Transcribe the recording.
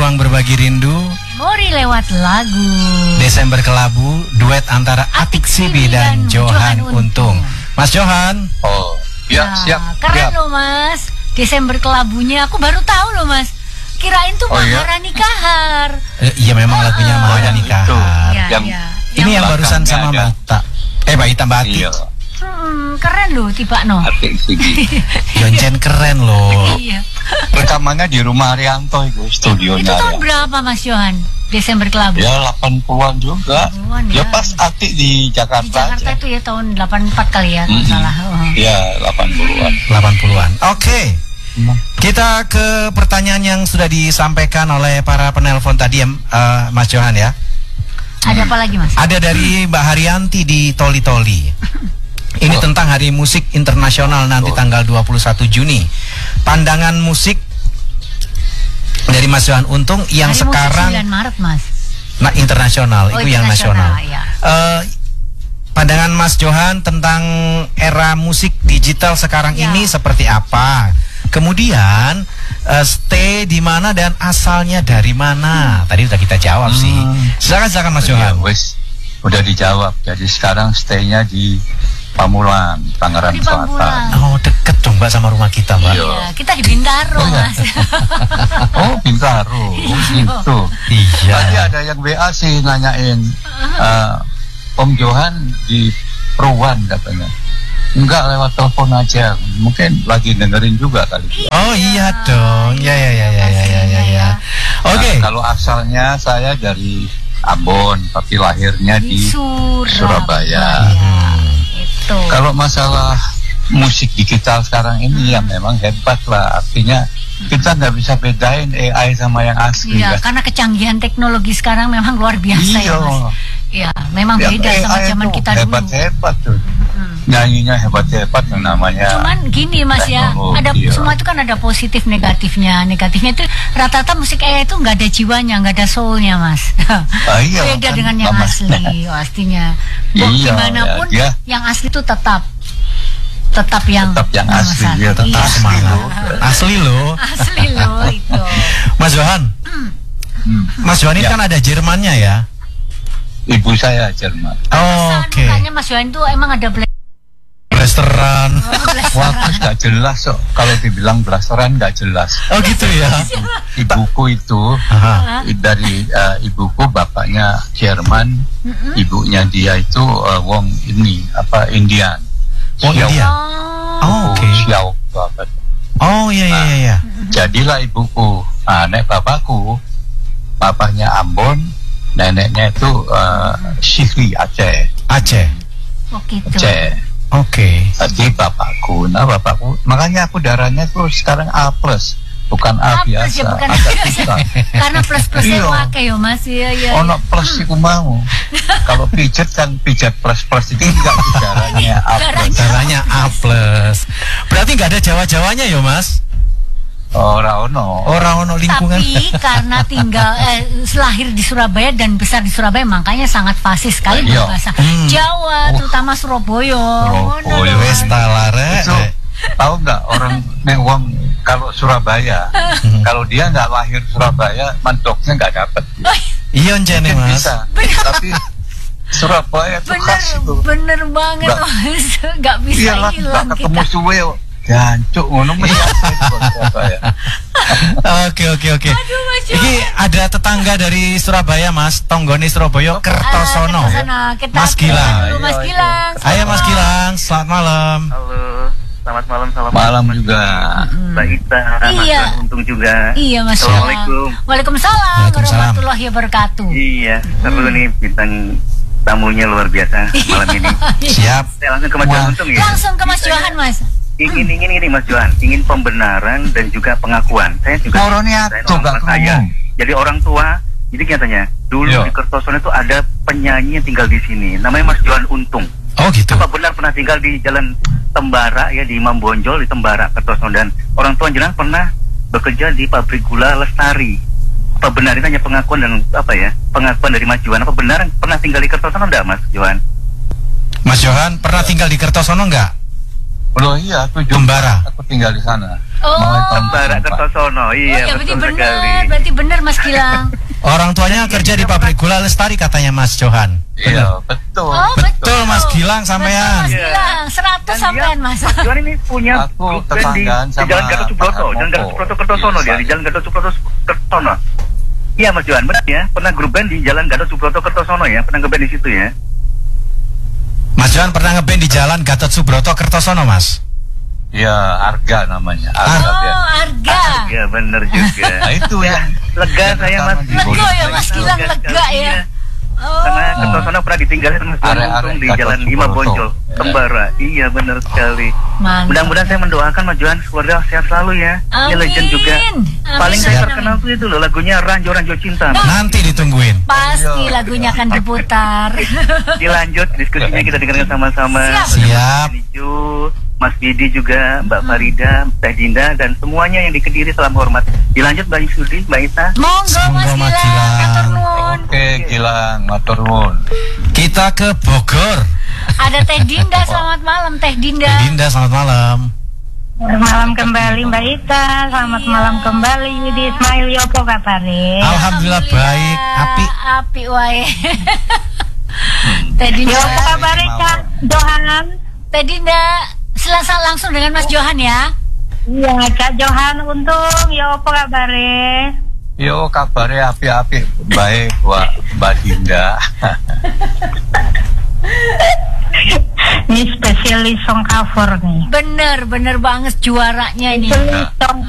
Ruang Berbagi Rindu, Memori lewat lagu. Desember Kelabu, duet antara Atik Sibi dan Johan Untung. Mas Johan. Oh, ya, siap. Keren siap. loh Mas. Desember Kelabunya aku baru tahu loh Mas. Kirain tuh Maharani Kahar. Iya memang lagunya Maharani Kahar. Ini yang barusan sama Mbak Ita. Mbak Ita, Mbak Ati. Iya. Keren loh tiba no. Atik Sibi. Yoncen keren loh. Iya. Rekamannya di rumah Arianto itu, studionya. Itu tahun berapa Mas Johan? Desember Kelabu. Ya 80-an juga. 80-an, ya pas Atik di Jakarta. Di Jakarta itu ya tahun 84 kali ya kalau salah. Ya 80-an. 80-an. Oke. Kita ke pertanyaan yang sudah disampaikan oleh para penelpon tadi Mas Johan ya. Ada apa lagi Mas? Ada dari Mbak Haryanti di Toli-Toli. Ini tentang Hari Musik Internasional nanti tanggal 21 Juni. Pandangan musik dari Mas Johan Untung yang Hari sekarang musik 9 Maret Mas. Nah, internasional, itu yang nasional. Ya. Pandangan Mas Johan tentang era musik digital sekarang ini seperti apa? Kemudian stay di mana dan asalnya dari mana? Tadi udah kita jawab sih. Silakan Mas Johan. Wes, udah dijawab. Jadi sekarang stay-nya di Pamulan, Tangerang Selatan. Oh, deket dong Mbak sama rumah kita, Mbak. Iya, kita di Bintaro, Mas. Oh, Bintaro. Gitu. Iya. Tadi ada yang WA sih nanyain Om Johan di Peruan katanya. Enggak, lewat telepon aja. Mungkin lagi dengerin juga kali. Oh iya dong. Ya. Oke. Kalau asalnya saya dari Ambon, tapi lahirnya di Surabaya. Kalau masalah musik digital sekarang ini ya memang hebat lah. Artinya kita nggak bisa bedain AI sama yang asli. Iya, karena kecanggihan teknologi sekarang memang luar biasa ya Mas. Iya, memang yang beda AI sama zaman kita dulu. Hebat-hebat tuh. Nyanyinya hebat-hebat yang namanya. Cuman gini Mas ya, ada semua itu kan ada positif negatifnya. Negatifnya itu rata-rata musik AI itu nggak ada jiwanya, nggak ada soulnya Mas. Iya, beda kan, dengan yang asli pastinya. Gimana pun yang asli itu tetap yang asli, ya, tetap asli loh itu. Mas Johan, Mas Johan ini kan ada Jermannya ya. Ibu saya Jerman. Oke. Makanya Mas Johan itu emang ada blasteran. Wah, nggak jelas kok. Kalau dibilang blasteran nggak jelas. Oh gitu ya. Ibuku itu dari ibuku bapaknya Jerman, ibunya dia itu wong ini Indian. Oh Indian. Oh oke. Xiao banget. Oh iya. Jadilah ibuku. Nek bapakku, bapaknya Ambon, neneknya itu Syihri Aceh. Oh gitu. Aceh. Oke. Jadi bapakku, makanya aku darahnya tuh sekarang A+, bukan A biasa. Ya, bukan karena plus-plusnya wakai ya Mas. Iya. Ono plus iku mau. Kalau pijat kan pijat plus itu enggak darahnya A+. Darahnya A+. Berarti enggak ada Jawa-Jawanya ya Mas? Orang ono lingkungan. Tapi karena tinggal lahir di Surabaya dan besar di Surabaya, makanya sangat fasih sekali berbahasa Jawa, terutama Surabaya. Wes talare. Tahu nggak orang wong kalau Surabaya, kalau dia nggak lahir Surabaya, mantoknya nggak dapet. Iya jane Mas. Bisa. Tapi Surabaya itu khas itu. Bener banget Mas, nggak bisa hilang kita. Ketemu suwe. Jancuk ngono mesti Surabaya. Oke. Iki ada tetangga dari Surabaya Mas, tonggone Surabaya Kertosono. Mas Gilang. Ayo Mas Gilang, selamat malam. Halo, selamat malam. Malam juga. Mbak Ita, Mas Johan Untung juga. Iya Mas. Assalamualaikum. Waalaikumsalam warahmatullahi wabarakatuh. Iya, seru nih bintang tamunya luar biasa malam ini. Siap. Saya langsung ke Mas Johan Untung ya. Langsung ke Mas Johan Mas. Ingin ini Mas Johan, ingin pembenaran dan juga pengakuan. Saya juga jadi orang tua. Jadi katanya dulu di Kertosono itu ada penyanyi yang tinggal di sini, namanya Mas Johan Untung. Oh gitu. Apa benar pernah tinggal di Jalan Tembara ya, di Imam Bonjol di Tembara Kertosono, dan orang tua jenengan pernah bekerja di pabrik gula Lestari. Apa benar itu hanya pengakuan dan pengakuan dari Mas Johan? Apa benar pernah tinggal di Kertosono enggak Mas Johan? Mas Johan pernah tinggal di Kertosono enggak? Oh iya, aku Tembara. Aku tinggal di sana. Oh, Tembara Kertosono. Iya, berarti benar Mas Mas Gilang? Orang tuanya kerja di pabrik gula Lestari katanya Mas Johan. Iya, betul. Oh, Betul Mas Gilang sampean. Mas Gilang, 100 sampean Mas. Mas Johan ini punya Aku grup band di tetanggaan sama Jalan Gatot Subroto, Pak Jalan Gatot Moko. Subroto Kertosono dia, di Jalan Gatot Subroto Kertosono. Iya Mas Johan, benar ya. Pernah grup band di Jalan Gatot Subroto Kertosono ya, pernah ngeband di situ ya. Mas Johan pernah ngeband di Jalan Gatot Subroto Kertosono, Mas? Ya, Arga namanya. Arga, Oh, ya. Arga. Ya benar juga. Nah, itu yang Lega saya Mas. Lega ya Mas Gilang, lega ya. Karena Kertosono pernah ditinggalin Mas Johan untung di Jalan Ima Bonjol, Tembara. Iya benar sekali. Mantap. Mudah-mudahan saya mendoakan Mas Johan keluarga sehat selalu ya. Ini Amin. legend juga. Amin. Paling saya Amin. terkenal tuh itu loh lagunya Ranjo Ranjo Cinta. Nanti ditungguin. Pasti lagunya akan diputar. Dilanjut diskusinya kita dengarkan sama-sama. Siap. Ijo, Mas Bidi juga, Mbak Farida, Teh Dinda dan semuanya yang di Kediri salam hormat. Dilanjut Mbak Yusudi, Mbak Ita. Monggo Mas Monggo, Mas Gilang. Gilang. Matur nuwun. Oke, Gilang, matur nuwun. Kita ke Bogor. Ada Teh Dinda, selamat malam Teh Dinda. Dinda, selamat malam. Selamat malam kembali Mbak Ita, selamat malam kembali Yudi Ismail, yopo kabare? Alhamdulillah baik, api. Api wae. Teh Dinda. Yopo kabare Kak Johan? Teh Dinda, selasa langsung dengan Mas Johan ya. Iya Kak Johan, untung yopo kabare? Yo, kabarnya api-api. Baik, Mbak Dinda. Ini spesialis song cover nih. Bener banget juaranya ini. Spesialis song